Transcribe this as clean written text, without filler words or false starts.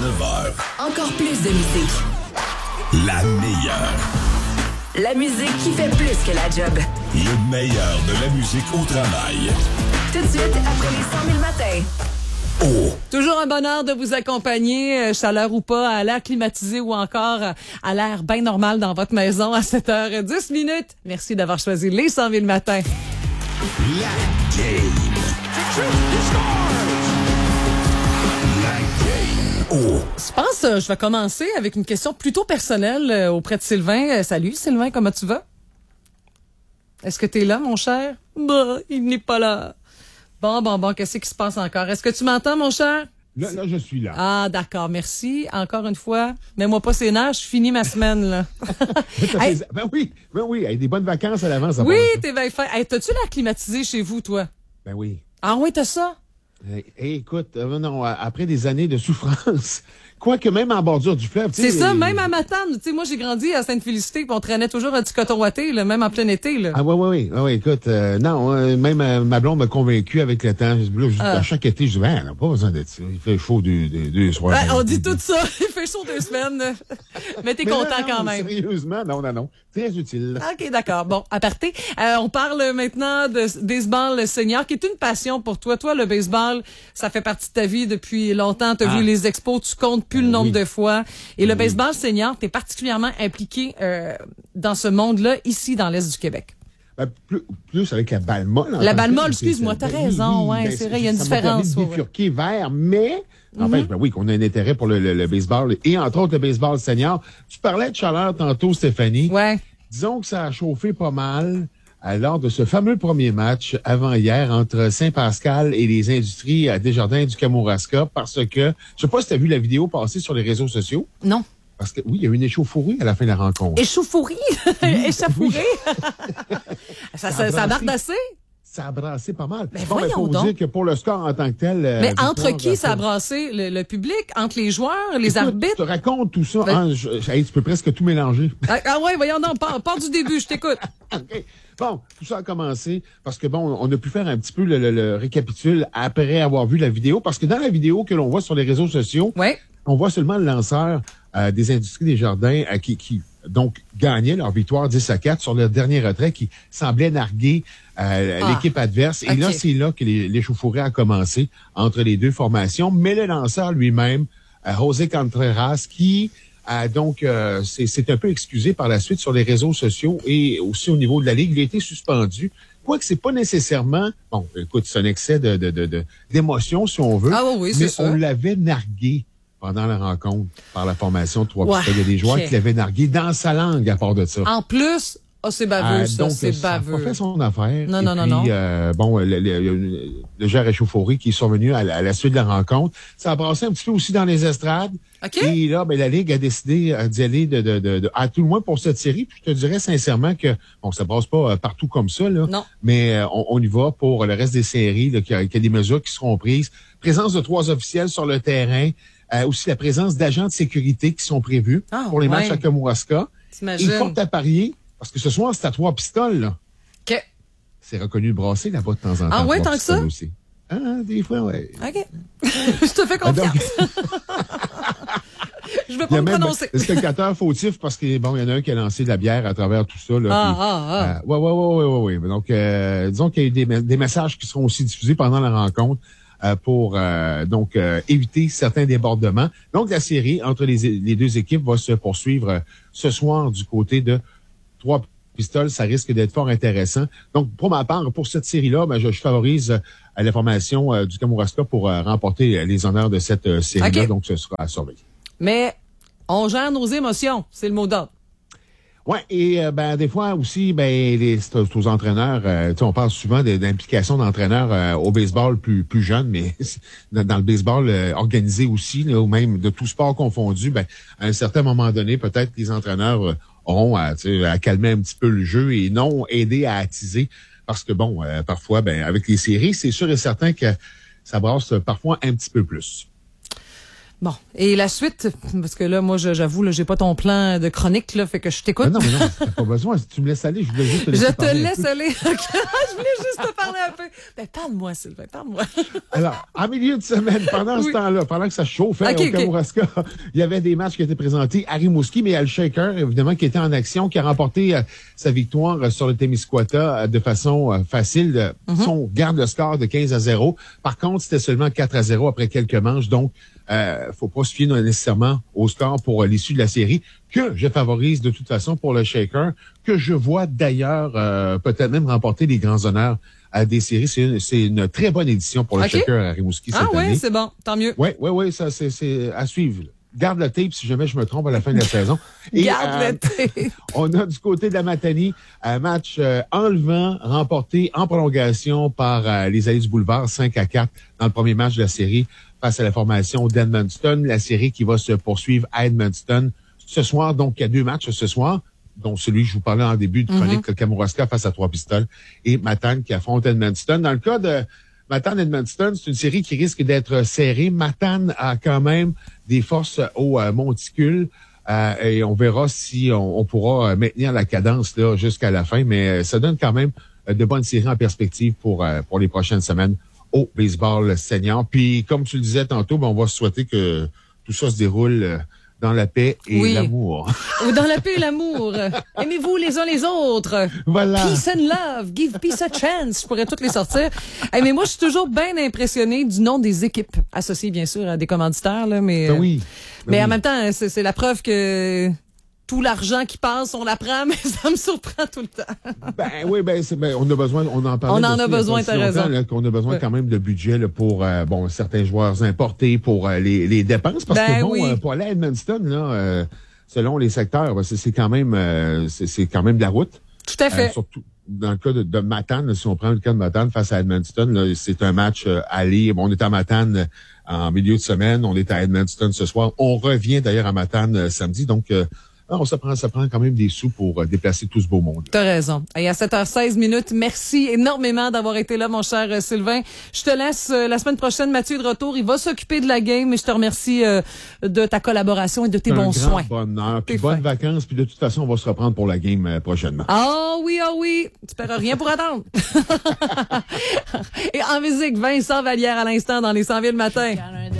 9 heures. Encore plus de musique. La meilleure. La musique qui fait plus que la job. Le meilleur de la musique au travail. Tout de suite, après les 100 000 matins. Oh! Toujours un bonheur de vous accompagner, chaleur ou pas, à l'air climatisé ou encore à l'air bien normal dans votre maison à 7h10. Merci d'avoir choisi les 100 000 matins. La game. La game. Oh! Je pense je vais commencer avec une question plutôt personnelle auprès de Sylvain. Salut Sylvain, comment tu vas? Est-ce que t'es là, mon cher? Bah, il n'est pas là. Bon, qu'est-ce qui se passe encore? Est-ce que tu m'entends, mon cher? Là, je suis là. Ah, d'accord, merci. Encore une fois, mets-moi pas ses nerfs, je finis ma semaine, là. Hey. Ben oui. Hey, des bonnes vacances à l'avance. Oui, t'es bien fait. Hey, t'as-tu l'air climatisé chez vous, toi? Ben oui. Ah oui, t'as ça? Hey, écoute, non, après des années de souffrance, quoique même en bordure du fleuve. C'est ça, même à Matane. Tu sais, moi, j'ai grandi à Sainte-Félicité, puis on traînait toujours un petit coton ouaté, là, même en plein été, là. Ah oui, écoute, non, même ma blonde m'a convaincu avec le temps. À chaque été, je dis, on n'a pas besoin d'être ça. Il fait chaud deux soirs. On dit tout ça. Il fait chaud 2 semaines. Mais t'es content quand même. Sérieusement, non. Très utile. OK, d'accord. Bon, aparté. On parle maintenant de baseball senior, qui est une passion pour toi. Toi, le baseball, ça fait partie de ta vie depuis longtemps. Tu as vu les expos, tu comptes plus le nombre de fois. Et le baseball senior, tu es particulièrement impliqué dans ce monde-là, ici, dans l'Est du Québec. Ben, plus avec la balle molle. La balle molle, excuse-moi, t'as raison. Ouais, c'est vrai, il y a une différence. Ça m'a bifurqué vers, mais... En fait, ben oui, qu'on a un intérêt pour le baseball et entre autres le baseball senior. Tu parlais de chaleur tantôt, Stéphanie. Ouais. Disons que ça a chauffé pas mal lors de ce fameux premier match avant-hier entre Saint-Pascal et les industries à Desjardins du Kamouraska parce que, je sais pas si tu as vu la vidéo passer sur les réseaux sociaux. Non. Parce que oui, il y a eu une échauffourée à la fin de la rencontre. Échauffourée? Échauffourée? Ça barde assez? Ça a brassé pas mal. Mais voyons faut donc. dire que pour le score en tant que tel... Mais entre qui ça a brassé? Le public? Entre les joueurs? Les arbitres? Je te raconte tout ça. Tu peux presque tout mélanger. Ah ouais, voyons donc. Pars du début, je t'écoute. OK. Bon, tout ça a commencé parce que, on a pu faire un petit peu le récapitule après avoir vu la vidéo. Parce que dans la vidéo que l'on voit sur les réseaux sociaux, on voit seulement le lanceur des Industries Desjardins qui donc gagnaient leur victoire 10-4 sur leur dernier retrait qui semblait narguer l'équipe adverse. Et là, c'est là que l'échauffourée a commencé entre les deux formations. Mais le lanceur lui-même, José Contreras, qui c'est un peu excusé par la suite sur les réseaux sociaux et aussi au niveau de la Ligue. Il a été suspendu. Quoique c'est pas nécessairement... Bon, écoute, c'est un excès d'émotion, si on veut. Ah oui, c'est ça. Mais on l'avait nargué pendant la rencontre par la formation de 3 pistoles. Il y a des joueurs qui l'avaient nargué dans sa langue à part de ça. En plus... c'est baveux, ça. Donc, C'est baveux. Ça a pas fait son affaire. Non. Le gère échauffouré qui est survenu à la suite de la rencontre. Ça a brassé un petit peu aussi dans les estrades. OK. Et là, la Ligue a décidé d'y aller à tout le moins pour cette série. Puis je te dirais sincèrement que, ça brasse pas partout comme ça, là. Non. Mais on y va pour le reste des séries, là, qu'il y a des mesures qui seront prises. Présence de 3 officiels sur le terrain. Aussi la présence d'agents de sécurité qui sont prévus pour les matchs à Kamouraska. T'imagines? Et fort à parier, parce que ce soir, c'est à 3 pistoles, là. OK. C'est reconnu de brasser là-bas de temps en temps. Ah ouais, tant que ça? Aussi. Ah, des fois, ouais. OK. Je te fais confiance. Je veux pas me prononcer. Le spectateur fautif parce que, il y en a un qui a lancé de la bière à travers tout ça, là. Ouais. Donc, disons qu'il y a eu des messages qui seront aussi diffusés pendant la rencontre. Pour éviter certains débordements. Donc, la série entre les deux équipes va se poursuivre ce soir du côté de 3 pistoles. Ça risque d'être fort intéressant. Donc, pour ma part, pour cette série-là, je favorise la formation du Kamouraska pour remporter les honneurs de cette série-là. Okay. Donc, ce sera à surveiller. Mais on gère nos émotions. C'est le mot d'ordre. Ouais, et des fois aussi, c'est aux entraîneurs. On parle souvent d'implication d'entraîneurs au baseball plus jeunes, mais dans le baseball organisé aussi, là, ou même de tout sport confondu, à un certain moment donné, peut-être que les entraîneurs auront à calmer un petit peu le jeu et non aider à attiser. Parce que parfois, avec les séries, c'est sûr et certain que ça brasse parfois un petit peu plus. Bon. Et la suite, parce que là, moi, j'avoue, là, j'ai pas ton plan de chronique, là, fait que je t'écoute. Non, t'as pas besoin. Si tu me laisses aller, je voulais juste te laisser parler. Je te laisse aller. Je voulais juste te parler un peu. Ben, parle-moi, Sylvain, parle-moi. Alors, en milieu de semaine, pendant ce temps-là, pendant que ça chauffait au Kamouraska, il y avait des matchs qui étaient présentés à Rimouski, mais il y a le Shaker, évidemment, qui était en action, qui a remporté sa victoire sur le Témiscouata de façon facile. Son garde le score de 15-0. Par contre, c'était seulement 4-0 après quelques manches, donc faut pas se fier nécessairement au score pour l'issue de la série, que je favorise de toute façon pour le Shaker, que je vois d'ailleurs peut-être même remporter les grands honneurs à des séries. C'est une très bonne édition pour le Shaker à Rimouski cette année. Ah oui, c'est bon, tant mieux. Oui, ça c'est à suivre. Garde le tape si jamais je me trompe à la fin de la saison. Et, garde le tape. On a du côté de la Matanie un match enlevant, remporté en prolongation par les Aïeux du Boulevard, 5-4 dans le premier match de la série face à la formation d'Edmundston. La série qui va se poursuivre à Edmundston ce soir. Donc, il y a 2 matchs ce soir, dont celui que je vous parlais en début de chronique, Kamouraska face à Trois-Pistoles et Matane qui affronte Edmundston. Dans le cas de Matane-Edmundston, c'est une série qui risque d'être serrée. Matane a quand même des forces au monticule et on verra si on pourra maintenir la cadence là jusqu'à la fin, mais ça donne quand même de bonnes séries en perspective pour les prochaines semaines au baseball senior. Puis, comme tu le disais tantôt, on va souhaiter que tout ça se déroule dans la paix et l'amour. Dans la paix et l'amour. Aimez-vous les uns les autres. Voilà. Peace and love. Give peace a chance. Je pourrais toutes les sortir. Mais moi, je suis toujours bien impressionnée du nom des équipes, associées bien sûr à des commanditaires. Là, mais en même temps, c'est la preuve que tout l'argent qui passe, on l'apprend, mais ça me surprend tout le temps. On a besoin, on en parlait. On en a besoin, t'as raison. Qu'on a besoin quand même de budget là, pour certains joueurs importés, pour les dépenses, parce que pour aller à Edmundston, là, selon les secteurs, c'est quand même de la route. Tout à fait. Surtout dans le cas de Matane, si on prend le cas de Matane face à Edmundston, là, c'est un match aller. On est à Matane en milieu de semaine, on est à Edmundston ce soir. On revient d'ailleurs à Matane samedi, donc ça prend quand même des sous pour déplacer tout ce beau monde. T'as raison. Et à 7h16, merci énormément d'avoir été là, mon cher Sylvain. Je te laisse la semaine prochaine. Mathieu est de retour. Il va s'occuper de la game, mais je te remercie de ta collaboration et de tes bons soins. Un grand bonheur. Puis bonnes vacances. Puis de toute façon, on va se reprendre pour la game prochainement. Ah oui. Tu paieras rien pour attendre. Et en musique, Vincent Vallière à l'instant dans les 100 000 le matin.